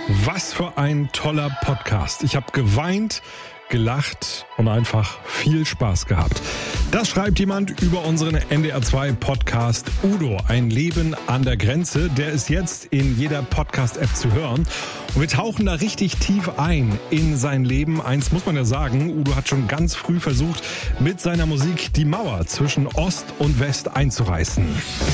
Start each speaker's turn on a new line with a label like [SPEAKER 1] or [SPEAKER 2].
[SPEAKER 1] Was für ein toller Podcast. Ich habe geweint, gelacht und einfach viel Spaß gehabt. Das schreibt jemand über unseren NDR2-Podcast Udo, ein Leben an der Grenze. Der ist jetzt in jeder Podcast-App zu hören. Und wir tauchen da richtig tief ein in sein Leben. Eins muss man ja sagen, Udo hat schon ganz früh versucht, mit seiner Musik die Mauer zwischen Ost und West einzureißen.